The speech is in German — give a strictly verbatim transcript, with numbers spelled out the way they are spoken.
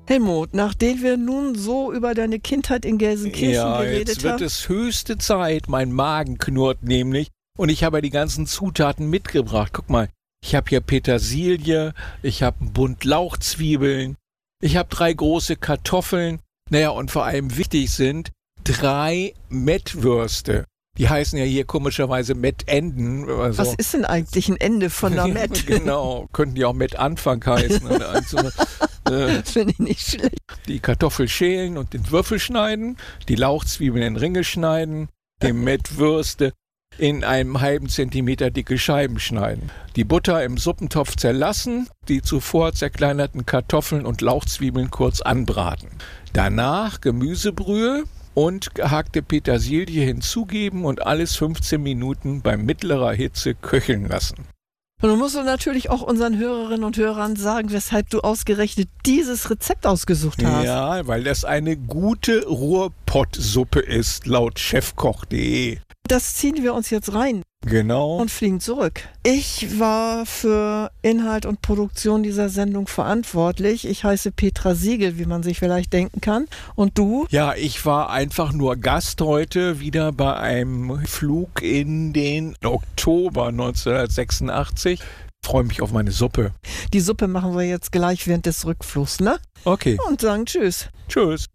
Helmut, nachdem wir nun so über deine Kindheit in Gelsenkirchen Ja, geredet jetzt wird haben. es höchste Zeit. Mein Magen knurrt nämlich. Und ich habe die ganzen Zutaten mitgebracht. Guck mal, ich habe hier Petersilie, ich habe einen Bund Lauchzwiebeln, ich habe drei große Kartoffeln. Naja, und vor allem wichtig sind drei Mettwürste. Die heißen ja hier komischerweise Mettenden. Also, Was ist denn eigentlich ein Ende von einer Mett? Genau, könnten die auch Mettanfang heißen. Oder eins so, äh, Das finde ich nicht schlecht. die Kartoffel schälen und in Würfel schneiden, die Lauchzwiebeln in Ringe schneiden, die Mettwürste in einem halben Zentimeter dicke Scheiben schneiden. Die Butter im Suppentopf zerlassen, die zuvor zerkleinerten Kartoffeln und Lauchzwiebeln kurz anbraten. Danach Gemüsebrühe und gehackte Petersilie hinzugeben und alles fünfzehn Minuten bei mittlerer Hitze köcheln lassen. Und du musst natürlich auch unseren Hörerinnen und Hörern sagen, weshalb du ausgerechnet dieses Rezept ausgesucht hast. Ja, weil das eine gute Ruhrpottsuppe ist, laut chefkoch punkt de. Das ziehen wir uns jetzt rein Genau. und fliegen zurück. Ich war für Inhalt und Produktion dieser Sendung verantwortlich. Ich heiße Petra Siegel, wie man sich vielleicht denken kann. Und du? Ja, ich war einfach nur Gast heute wieder bei einem Flug in den Oktober neunzehnhundertsechsundachtzig. Freue mich auf meine Suppe. Die Suppe machen wir jetzt gleich während des Rückflugs, ne? Okay, Und sagen Tschüss. tschüss.